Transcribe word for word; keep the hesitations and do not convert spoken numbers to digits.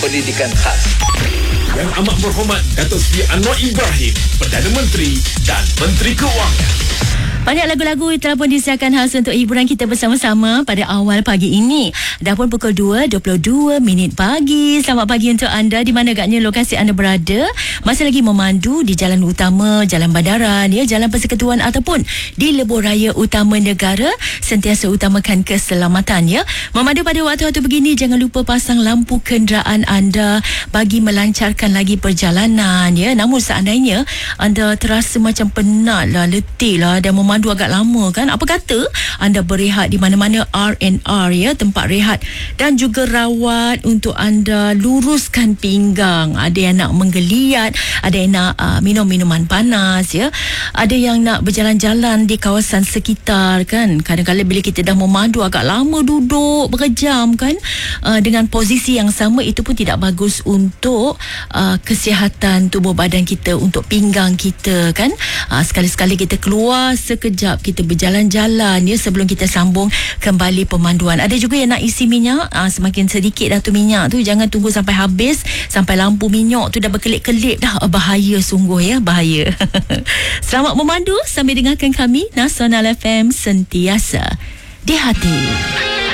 pendidikan khas. Yang amat berhormat Datuk Seri Anwar Ibrahim, Perdana Menteri dan Menteri Keuangan. Banyak lagu-lagu telah pun disiarkan khas untuk hiburan kita bersama-sama pada awal pagi ini. Dah pun pukul dua dua puluh dua minit pagi. Selamat pagi untuk anda di mana agaknya lokasi anda berada. Masih lagi memandu di jalan utama, jalan bandaran, ya, jalan persekutuan ataupun di lebuh raya utama negara. Sentiasa utamakan keselamatan, ya. Memandu pada waktu-waktu begini, jangan lupa pasang lampu kenderaan anda bagi melancarkan lagi perjalanan, ya. Namun seandainya anda terasa macam penat lah, letih lah dan memandu agak lama kan, apa kata anda berehat di mana-mana R and R, ya, tempat rehat dan juga rawat untuk anda luruskan pinggang. Ada yang nak menggeliat, ada yang nak uh, minum minuman panas, ya, ada yang nak berjalan-jalan di kawasan sekitar kan. Kadang-kadang bila kita dah memandu agak lama duduk berjam kan, uh, dengan posisi yang sama, itu pun tidak bagus untuk uh, kesihatan tubuh badan kita, untuk pinggang kita kan. Uh, sekali-sekali kita keluar sekejap, kita berjalan-jalan, ya, sebelum kita sambung kembali pemanduan. Ada juga yang nak isi minyak, aa, semakin sedikit dah tu minyak tu, jangan tunggu sampai habis, sampai lampu minyak tu dah berkelip-kelip dah. Bahaya sungguh, ya, bahaya. Selamat memandu sambil dengarkan kami Nasional F M, sentiasa di hati.